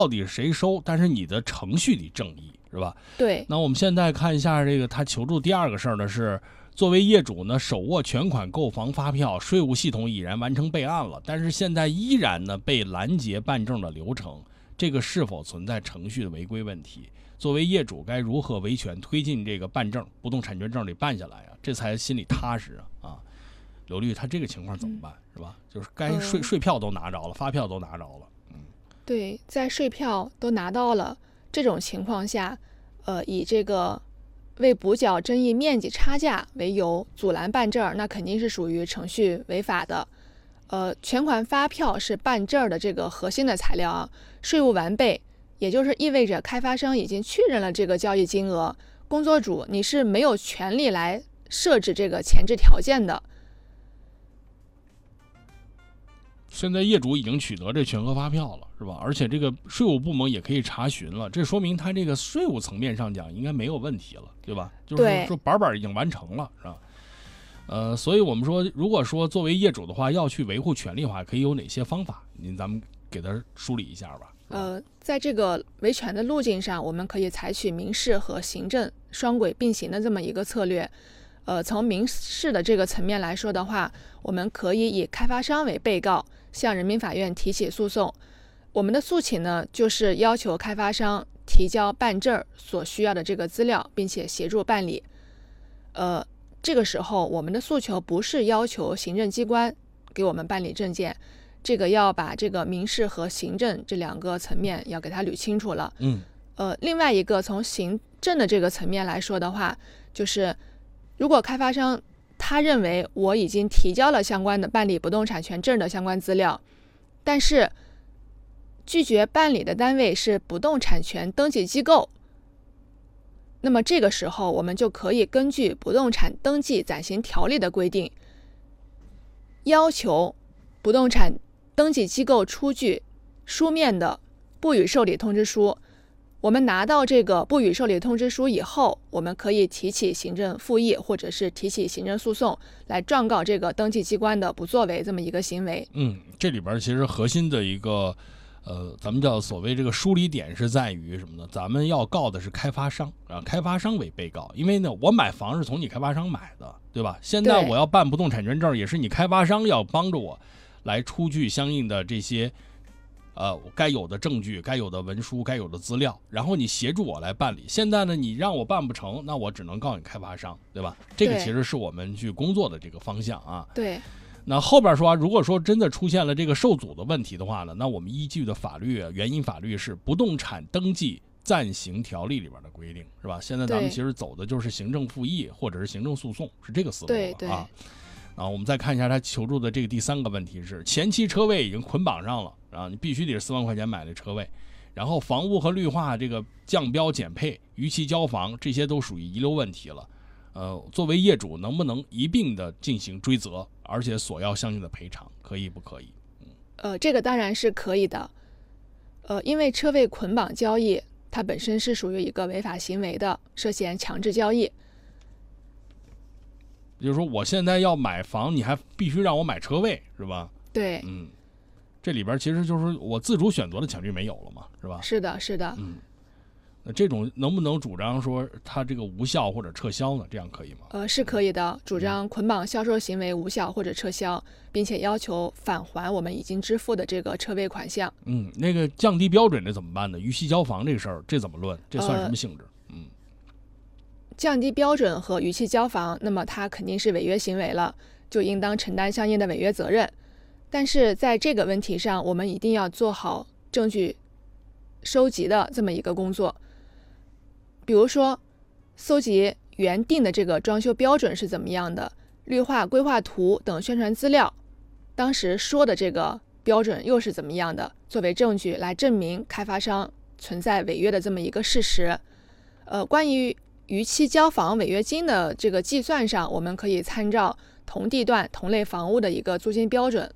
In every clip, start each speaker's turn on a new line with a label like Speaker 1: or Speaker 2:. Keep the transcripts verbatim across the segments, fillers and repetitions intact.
Speaker 1: 到底是谁收，但是你的程序得正义，是吧？
Speaker 2: 对。
Speaker 1: 那我们现在看一下这个他求助第二个事儿呢，是作为业主呢手握全款购房发票，税务系统已然完成备案了，但是现在依然呢被拦截办证的流程，这个是否存在程序的违规问题？作为业主该如何维权推进这个办证，不动产权证得办下来啊，这才心里踏实啊！啊，刘律，他这个情况怎么办？嗯、是吧？就是该税、嗯、税票都拿着了，发票都拿着了。
Speaker 2: 对，在税票都拿到了这种情况下，呃，以这个为补缴争议面积差价为由阻拦办证，那肯定是属于程序违法的。呃，全款发票是办证的这个核心的材料啊，税务完备，也就是意味着开发商已经确认了这个交易金额，工作主你是没有权利来设置这个前置条件的。
Speaker 1: 现在业主已经取得这全额发票了，是吧？而且这个税务部门也可以查询了，这说明他这个税务层面上讲应该没有问题了，对吧？就是说板板已经完成了，是吧？呃，所以我们说，如果说作为业主的话，要去维护权利的话，可以有哪些方法？您咱们给他梳理一下吧。
Speaker 2: 呃，在这个维权的路径上，我们可以采取民事和行政双轨并行的这么一个策略。呃，从民事的这个层面来说的话，我们可以以开发商为被告，向人民法院提起诉讼。我们的诉请呢，就是要求开发商提交办证所需要的这个资料，并且协助办理。呃，这个时候我们的诉求不是要求行政机关给我们办理证件，这个要把这个民事和行政这两个层面要给它捋清楚了。
Speaker 1: 嗯。
Speaker 2: 呃，另外一个从行政的这个层面来说的话，就是如果开发商他认为我已经提交了相关的办理不动产权证的相关资料，但是拒绝办理的单位是不动产权登记机构，那么这个时候我们就可以根据不动产登记暂行条例的规定，要求不动产登记机构出具书面的不予受理通知书。我们拿到这个不予受理通知书以后，我们可以提起行政复议，或者是提起行政诉讼，来状告这个登记机关的不作为这么一个行为。
Speaker 1: 嗯，这里边其实核心的一个呃，咱们叫所谓这个梳理点是在于什么呢？咱们要告的是开发商啊，开发商为被告，因为呢，我买房是从你开发商买的，对吧？现在我要办不动产权证，也是你开发商要帮着我来出具相应的这些。呃，该有的证据、该有的文书、该有的资料，然后你协助我来办理。现在呢，你让我办不成，那我只能告你开发商，对吧？这个其实是我们去工作的这个方向啊。
Speaker 2: 对。
Speaker 1: 那后边说，如果说真的出现了这个受阻的问题的话呢，那我们依据的法律原因法律是《不动产登记暂行条例》里边的规定，是吧？现在咱们其实走的就是行政复议或者是行政诉讼，是这个思路
Speaker 2: 对对
Speaker 1: 啊。啊，我们再看一下他求助的这个第三个问题是，前期车位已经捆绑上了啊，你必须得是四万块钱买的车位，然后房屋和绿化这个降标减配、逾期交房，这些都属于遗留问题了。呃，作为业主能不能一并的进行追责，而且索要相应的赔偿，可以不可以？
Speaker 2: 嗯，呃，这个当然是可以的。呃，因为车位捆绑交易，它本身是属于一个违法行为的，涉嫌强制交易。
Speaker 1: 就是说，我现在要买房，你还必须让我买车位，是吧？
Speaker 2: 对，
Speaker 1: 嗯，这里边其实就是我自主选择的权利没有了嘛，是吧？
Speaker 2: 是的，是的。
Speaker 1: 嗯，那这种能不能主张说它这个无效或者撤销呢？这样可以吗？
Speaker 2: 呃，是可以的，主张捆绑销售行为无效或者撤销，并且要求返还我们已经支付的这个车位款项。
Speaker 1: 嗯，那个降低标准这怎么办呢？逾期交房这个事儿，这怎么论？这算什么性质？
Speaker 2: 呃、嗯。降低标准和逾期交房，那么它肯定是违约行为了，就应当承担相应的违约责任。但是在这个问题上，我们一定要做好证据收集的这么一个工作。比如说，搜集原定的这个装修标准是怎么样的，绿化规划图等宣传资料，当时说的这个标准又是怎么样的，作为证据来证明开发商存在违约的这么一个事实。呃，关于逾期交房违约金的这个计算上，我们可以参照同地段同类房屋的一个租金标准。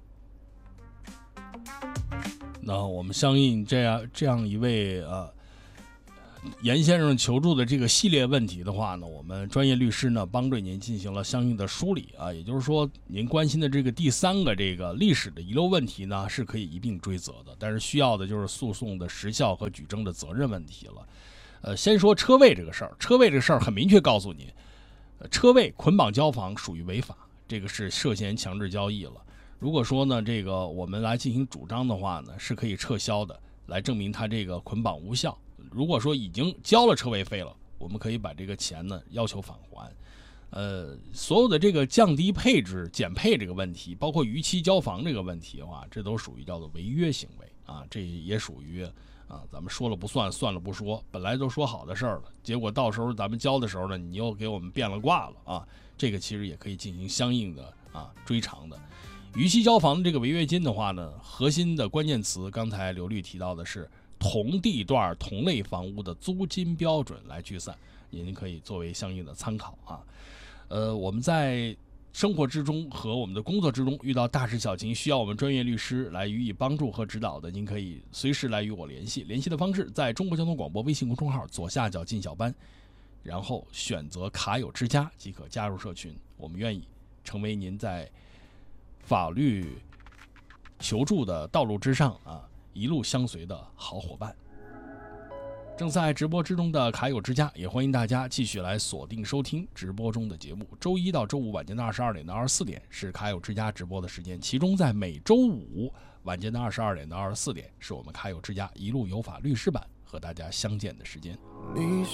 Speaker 1: 那我们相应这样这样一位呃严先生求助的这个系列问题的话呢，我们专业律师呢帮着您进行了相应的梳理啊，也就是说您关心的这个第三个这个历史的遗留问题呢是可以一并追责的，但是需要的就是诉讼的时效和举证的责任问题了。呃，先说车位这个事儿，车位这个事儿很明确告诉你，呃，车位捆绑交房属于违法，这个是涉嫌强制交易了。如果说呢这个我们来进行主张的话呢，是可以撤销的，来证明他这个捆绑无效。如果说已经交了车位费了，我们可以把这个钱呢要求返还。呃，所有的这个降低配置、减配这个问题，包括逾期交房这个问题的话，这都属于叫做违约行为啊，这也属于啊，咱们说了不算，算了不说，本来都说好的事儿了，结果到时候咱们交的时候呢，你又给我们变了卦了啊，这个其实也可以进行相应的啊追偿的。逾期交房的这个违约金的话呢，核心的关键词刚才刘律提到的是同地段同类房屋的租金标准来计算，您可以作为相应的参考啊。呃，我们在生活之中和我们的工作之中遇到大事小情，需要我们专业律师来予以帮助和指导的，您可以随时来与我联系。联系的方式在中国交通广播微信公众号左下角进小班，然后选择卡友之家即可加入社群。我们愿意成为您在法律求助的道路之上啊一路相随的好伙伴。正在直播之中的卡友之家，也欢迎大家继续来锁定收听直播中的节目。周一到周五晚间的二十二点到二十四点是卡友之家直播的时间，其中在每周五晚间的二十二点到二十四点是我们卡友之家一路有法律师版和大家相见的时间。
Speaker 3: 你